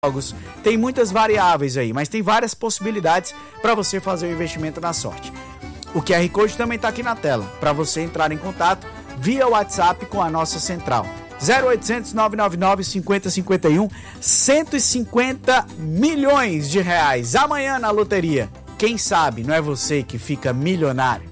jogos, tem muitas variáveis aí, mas tem várias possibilidades para você fazer o investimento na sorte. O QR Code também está aqui na tela, para você entrar em contato via WhatsApp com a nossa central. 0800 999 5051, 150 milhões de reais. Amanhã na loteria. Quem sabe não é você que fica milionário.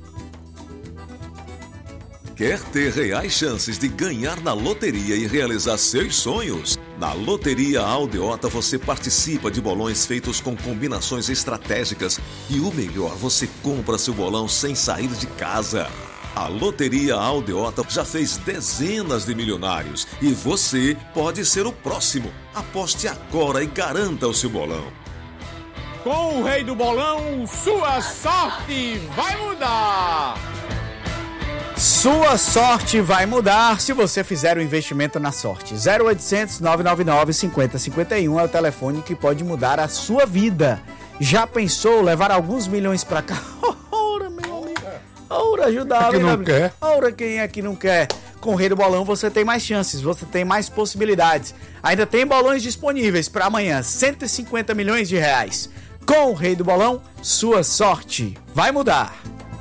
Quer ter reais chances de ganhar na loteria e realizar seus sonhos? Na Loteria Aldeota você participa de bolões feitos com combinações estratégicas e o melhor, você compra seu bolão sem sair de casa. A Loteria Aldeota já fez dezenas de milionários e você pode ser o próximo. Aposte agora e garanta o seu bolão. Com o Rei do Bolão, sua sorte vai mudar! Sua sorte vai mudar se você fizer o investimento na sorte. 0800 999 5051 é o telefone que pode mudar a sua vida. Já pensou levar alguns milhões pra cá? Ora, meu amigo. Ora, ajudar. Quem não quer? Ora, quem é que não quer? Com o Rei do Bolão você tem mais chances, você tem mais possibilidades. Ainda tem bolões disponíveis para amanhã, 150 milhões de reais. Com o Rei do Bolão, sua sorte vai mudar.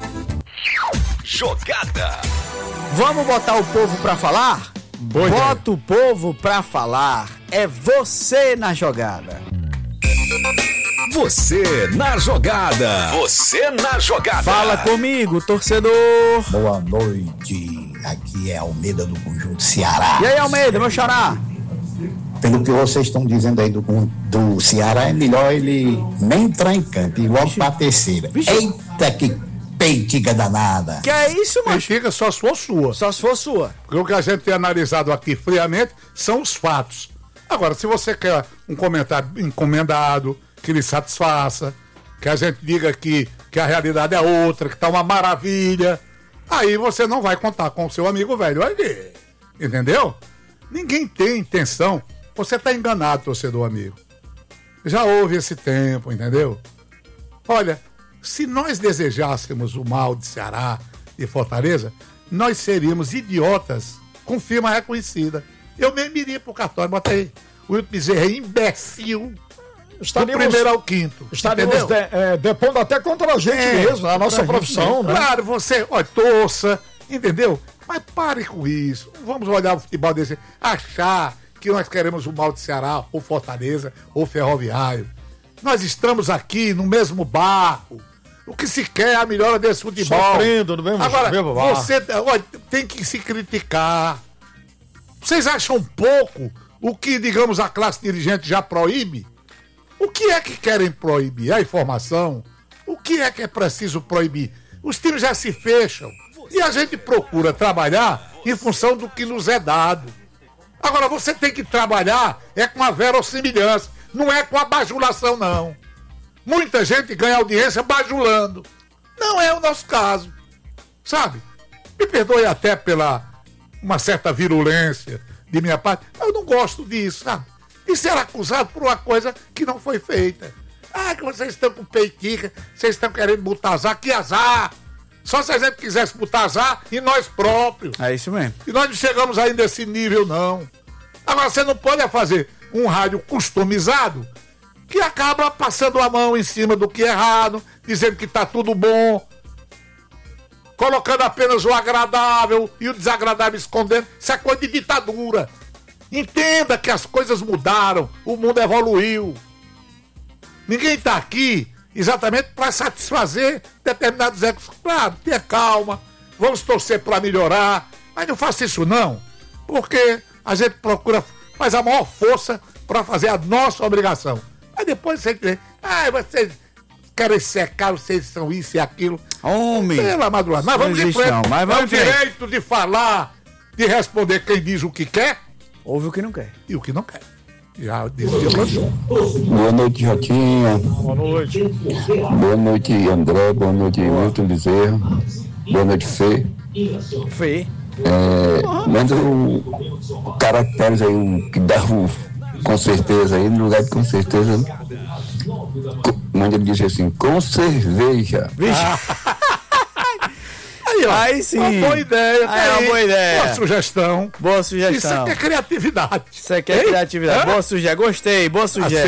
Jogada. Vamos botar o povo pra falar? Bota o povo pra falar. É você na jogada. Você na jogada. Você na jogada. Fala comigo, torcedor. Boa noite. Aqui é Almeida do Conjunto Ceará. E aí, Almeida, meu xará? Pelo que vocês estão dizendo aí do Ceará, é melhor ele nem entrar em campo, igual pra terceira. Vixe. Eita, que peitiga danada. Que é isso, mano? Fica só se for sua. Só se for sua. Porque o que a gente tem analisado aqui friamente são os fatos. Agora, se você quer um comentário encomendado, que lhe satisfaça, que a gente diga que a realidade é outra, que tá uma maravilha, aí você não vai contar com o seu amigo velho ali. Entendeu? Ninguém tem intenção. Você tá enganado, torcedor amigo. Já houve esse tempo, entendeu? Olha, se nós desejássemos o mal de Ceará e Fortaleza, nós seríamos idiotas com firma reconhecida. Eu mesmo iria pro cartório, bota aí. O Wilton Bezerra é imbecil. Do primeiro ao quinto. Estaríamos depondo até contra a gente mesmo, a nossa profissão, né? Claro, você, olha, torça, entendeu? Mas pare com isso. Vamos olhar o futebol desse. Achar que nós queremos o mal de Ceará, ou Fortaleza, ou Ferroviário. Nós estamos aqui no mesmo barco. O que se quer é a melhora desse futebol. Sofrendo no mesmo Agora, barco. você olha, tem que se criticar. Vocês acham pouco o que, digamos, a classe dirigente já proíbe? O que é que querem proibir? A informação? O que é preciso proibir? Os times já se fecham. E a gente procura trabalhar em função do que nos é dado. Agora, você tem que trabalhar com a verossimilhança. Não é com a bajulação, não. Muita gente ganha audiência bajulando. Não é o nosso caso. Sabe? Me perdoe até pela uma certa virulência de minha parte. Eu não gosto disso, sabe? De ser acusado por uma coisa que não foi feita. Ah, que vocês estão com peitica, vocês estão querendo botar azar. Que azar! Só se a gente quisesse botar azar em nós próprios. É isso mesmo. E nós não chegamos ainda nesse nível, não. Agora, você não pode fazer um rádio customizado que acaba passando a mão em cima do que é errado, dizendo que tá tudo bom, colocando apenas o agradável e o desagradável escondendo. Isso é coisa de ditadura. Entenda que as coisas mudaram, o mundo evoluiu. Ninguém está aqui exatamente para satisfazer determinados ecos. Claro, tenha calma, vamos torcer para melhorar, mas não faça isso não, porque a gente procura, faz a maior força para fazer a nossa obrigação. Aí depois você diz, vocês querem secar, vocês são isso e aquilo. Homem! Pela madrugada. Mas vamos em frente. É o direito de falar, de responder quem diz o que quer. Ouve o que não quer. E o que não quer. Já decidiu. Boa noite, Jotinha. Boa noite. Boa noite, André. Boa noite, Wilton Bezerra. Boa noite, Fê. Fê. Manda o caracteres aí, que dá com certeza aí, no lugar de com certeza. Manda ele dizer assim, com cerveja. Vixe. Aí, ó. Aí sim. Uma boa ideia. Aí é uma boa ideia. Boa sugestão. Boa sugestão. Isso aqui é criatividade. Isso aqui é criatividade. Boa sugestão. Gostei, boa sugestão.